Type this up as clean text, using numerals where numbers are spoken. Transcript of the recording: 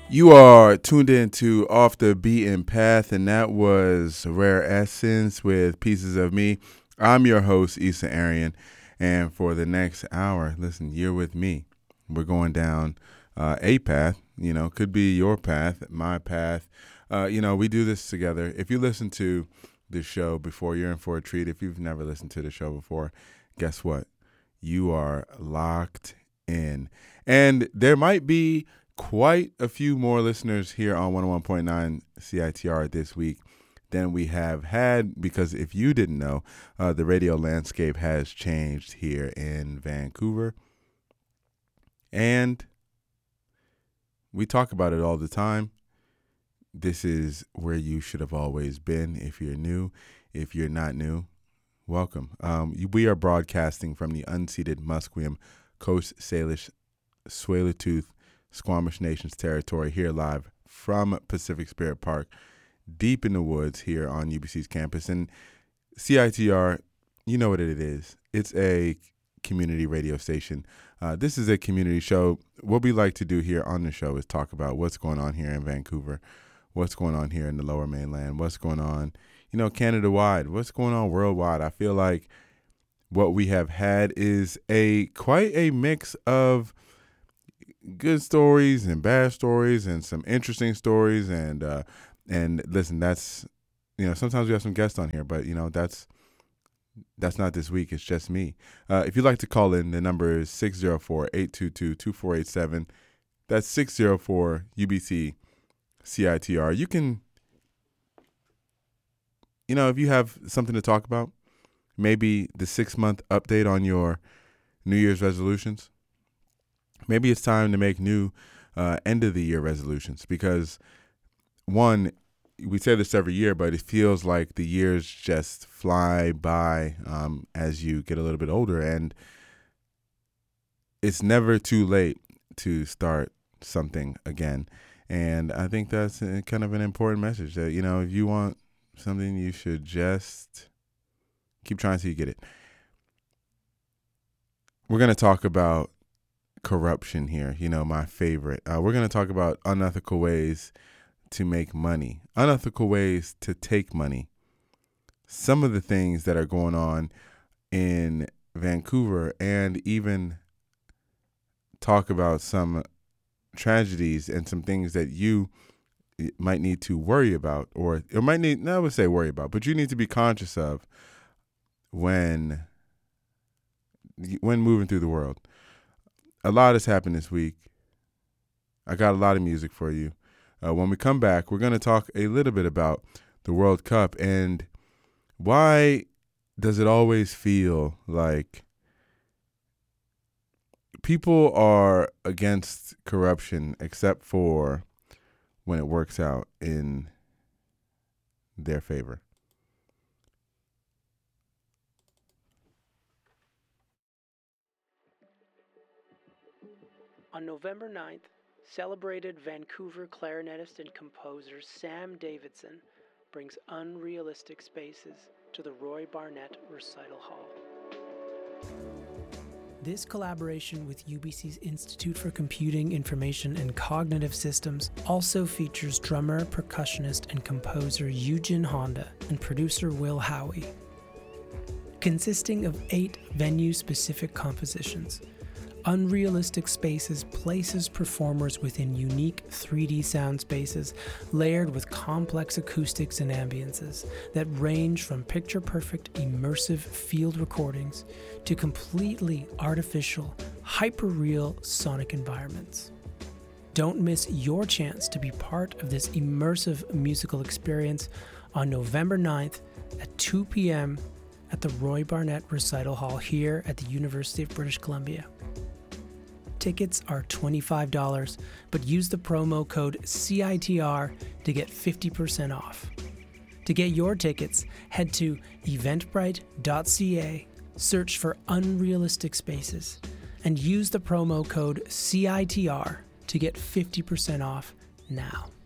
You are tuned in to Off the Beaten Path, and that was Rare Essence with Pieces of Me. I'm your host, Issa Arian, and for the next hour, listen, you're with me. We're going down a path, could be your path, my path. We do this together. If you listen to the show before, you're in for a treat. If you've never listened to the show before, guess what? You are locked in. And there might be quite a few more listeners here on 101.9 CITR this week than we have had, because if you didn't know, the radio landscape has changed here in Vancouver. And we talk about it all the time. This is where you should have always been. If you're new, if you're not new, welcome. We are broadcasting from the unceded Musqueam, Coast Salish, Tsleil-Waututh, Squamish Nations territory, here live from Pacific Spirit Park, deep in the woods here on UBC's campus. And CITR, you know what it is. It's a community radio station. This is a community show. What we like to do here on the show is talk about what's going on here in Vancouver, what's going on here in the Lower Mainland, what's going on, Canada-wide, what's going on worldwide. I feel like what we have had is quite a mix of good stories and bad stories and some interesting stories. And listen, that's, sometimes we have some guests on here, but that's not this week. It's just me. If you'd like to call in, the number is 604-822-2487. That's 604 UBC CITR. You can, if you have something to talk about, maybe the 6-month update on your New Year's resolutions. Maybe it's time to make new end of the year resolutions, because one, we say this every year, but it feels like the years just fly by as you get a little bit older, and it's never too late to start something again. And I think that's kind of an important message that, if you want something, you should just keep trying till you get it. We're going to talk about corruption here, my favorite. We're going to talk about unethical ways to make money, unethical ways to take money. Some of the things that are going on in Vancouver, and even talk about some tragedies and some things that you might need to worry about, or might need, I would say worry about, but you need to be conscious of when moving through the world. A lot has happened this week. I got a lot of music for you. When we come back, we're going to talk a little bit about the World Cup and why does it always feel like people are against corruption except for when it works out in their favor. On November 9th, celebrated Vancouver clarinetist and composer Sam Davidson brings Unrealistic Spaces to the Roy Barnett Recital Hall. This collaboration with UBC's Institute for Computing, Information and Cognitive Systems also features drummer, percussionist, and composer Yujin Honda and producer Will Howie. Consisting of 8 venue-specific compositions, Unrealistic Spaces places performers within unique 3D sound spaces layered with complex acoustics and ambiences that range from picture-perfect immersive field recordings to completely artificial, hyper-real sonic environments. Don't miss your chance to be part of this immersive musical experience on November 9th at 2 p.m. at the Roy Barnett Recital Hall here at the University of British Columbia. Tickets are $25, but use the promo code CITR to get 50% off. To get your tickets, head to eventbrite.ca, search for Unrealistic Spaces, and use the promo code CITR to get 50% off now.